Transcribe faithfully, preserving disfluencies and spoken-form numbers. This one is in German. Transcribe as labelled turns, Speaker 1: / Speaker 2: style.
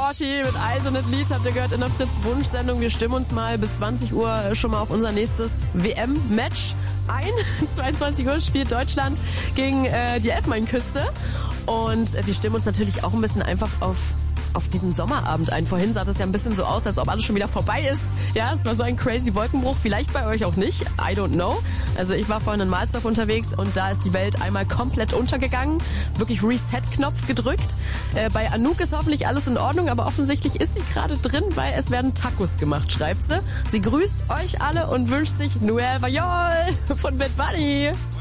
Speaker 1: Morty mit Eisernet Lied habt ihr gehört in der Fritz-Wunsch-Sendung. Wir stimmen uns mal bis zwanzig Uhr schon mal auf unser nächstes W M-Match ein. zweiundzwanzig Uhr spielt Deutschland gegen äh, die Elfenbeinküste. Und äh, wir stimmen uns natürlich auch ein bisschen einfach auf auf diesen Sommerabend ein. Vorhin sah das ja ein bisschen so aus, als ob alles schon wieder vorbei ist. Ja, es war so ein crazy Wolkenbruch. Vielleicht bei euch auch nicht. I don't know. Also ich war vorhin in Malzdorf unterwegs und da ist die Welt einmal komplett untergegangen. Wirklich Reset-Knopf gedrückt. Äh, bei Anouk ist hoffentlich alles in Ordnung, aber offensichtlich ist sie gerade drin, weil es werden Tacos gemacht, schreibt sie. Sie grüßt euch alle und wünscht sich Noël Vaillol von Bad Bunny.